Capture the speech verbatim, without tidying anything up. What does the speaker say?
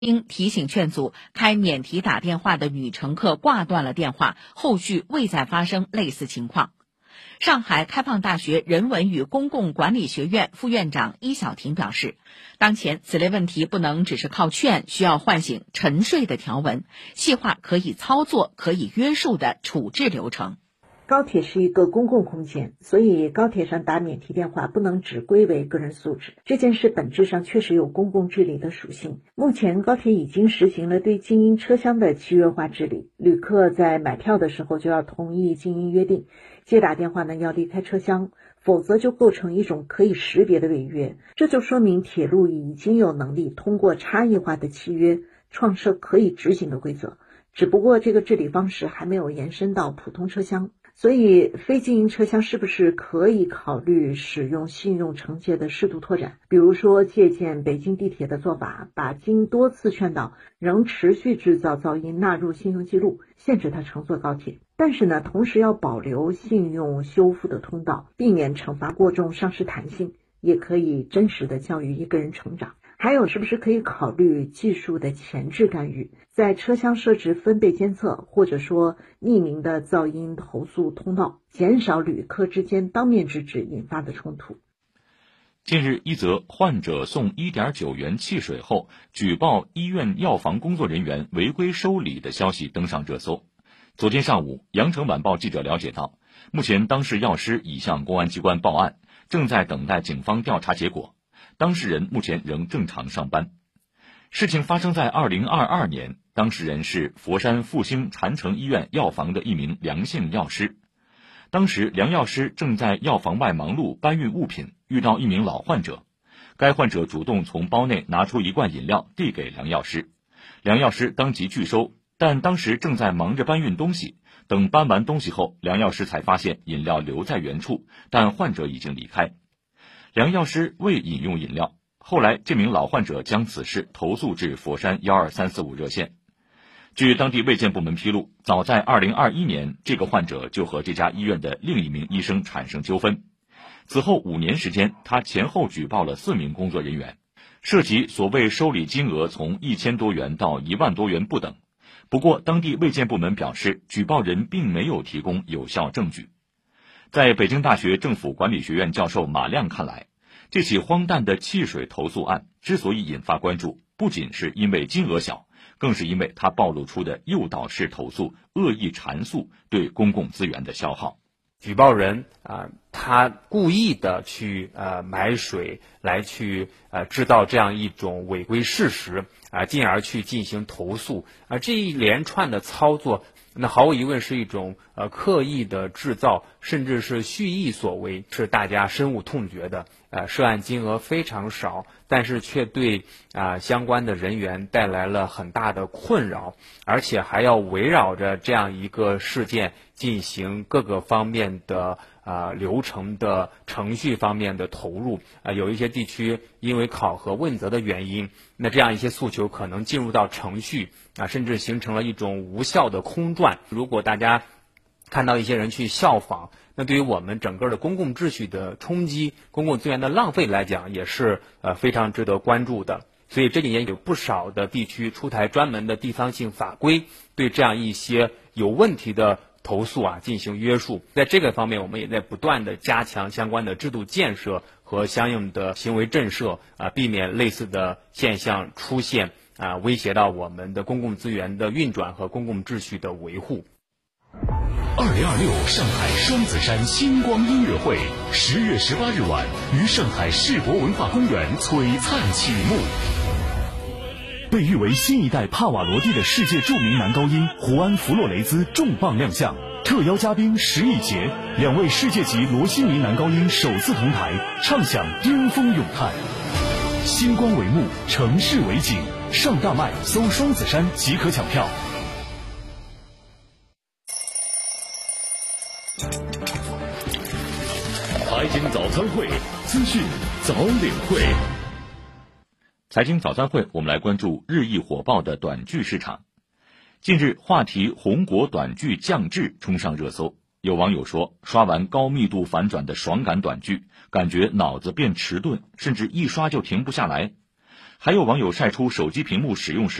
经提醒劝阻，开免提打电话的女乘客挂断了电话，后续未再发生类似情况。上海开放大学人文与公共管理学院副院长伊小婷表示，当前此类问题不能只是靠劝，需要唤醒沉睡的条文，细化可以操作、可以约束的处置流程。 高铁是一个公共空间，所以高铁上打免提电话不能只归为个人素质。这件事本质上确实有公共治理的属性。目前高铁已经实行了对经营车厢的契约化治理，旅客在买票的时候就要同意经营约定，接打电话呢要离开车厢，否则就构成一种可以识别的违约。这就说明铁路已经有能力通过差异化的契约创设可以执行的规则，只不过这个治理方式还没有延伸到普通车厢。所以非经营车厢是不是可以考虑使用信用惩戒的适度拓展，比如说借鉴北京地铁的做法，把经多次劝导仍持续制造噪音纳入信用记录，限制它乘坐高铁。但是呢，同时要保留信用修复的通道，避免惩罚过重丧失弹性，也可以真实的教育一个人成长。还有是不是可以考虑技术的前置干预，在车厢设置分贝监测，或者说匿名的噪音投诉通道，减少旅客之间当面制止引发的冲突。 近日，一则患者送 一点九元汽水后举报医院药房工作人员违规收礼的消息登上热搜。昨天上午，羊城晚报记者了解到，目前当事药师已向公安机关报案，正在等待警方调查结果。当事人目前仍正常上班。事情发生在二零二二年，当事人是佛山复兴禅城医院药房的一名梁姓药师。当时梁药师正在药房外忙碌搬运物品，遇到一名老患者，该患者主动从包内拿出一罐饮料递给梁药师，梁药师当即拒收，但当时正在忙着搬运东西，等搬完东西后，梁药师才发现饮料留在原处，但患者已经离开。梁药师未饮用饮料，后来这名老患者将此事投诉至佛山一二三四五热线。据当地卫健部门披露，早在二零二一年，这个患者就和这家医院的另一名医生产生纠纷。此后五年时间，他前后举报了四名工作人员，涉及所谓收礼金额从一千多元到一万多元不等。不过，当地卫健部门表示，举报人并没有提供有效证据。在北京大学政府管理学院教授马亮看来，这起荒诞的汽水投诉案之所以引发关注，不仅是因为金额小，更是因为它暴露出的诱导式投诉、恶意阐述对公共资源的消耗。 举报人啊、呃，他故意的去呃买水来去呃制造这样一种违规事实啊、呃，进而去进行投诉啊、呃，这一连串的操作，那毫无疑问是一种呃刻意的制造，甚至是蓄意所为，是大家深恶痛绝的。呃，涉案金额非常少，但是却对啊、呃、相关的人员带来了很大的困扰，而且还要围绕着这样一个事件进行各个方面的啊、呃、流程的程序方面的投入啊、呃，有一些地区因为考核问责的原因，那这样一些诉求可能进入到程序啊、呃，甚至形成了一种无效的空转。如果大家看到一些人去效仿，那对于我们整个的公共秩序的冲击、公共资源的浪费来讲，也是呃非常值得关注的。所以这几年有不少的地区出台专门的地方性法规，对这样一些有问题的投诉啊进行约束。在这个方面，我们也在不断的加强相关的制度建设和相应的行为震慑啊，避免类似的现象出现啊，威胁到我们的公共资源的运转和公共秩序的维护。 二零二六上海双子山星光音乐会十月十八日晚于上海世博文化公园璀璨启幕。被誉为新一代帕瓦罗蒂的世界著名男高音胡安·弗洛雷兹重磅亮相，特邀嘉宾石以洁，两位世界级罗西尼男高音首次同台，唱响巅峰咏叹。星光为幕，城市为景，上大麦搜双子山即可抢票。财经早餐会，资讯早领会。 财经早餐会，我们来关注日益火爆的短剧市场。近日，话题红果短剧降质冲上热搜。有网友说，刷完高密度反转的爽感短剧，感觉脑子变迟钝，甚至一刷就停不下来。 还有网友晒出手机屏幕使用时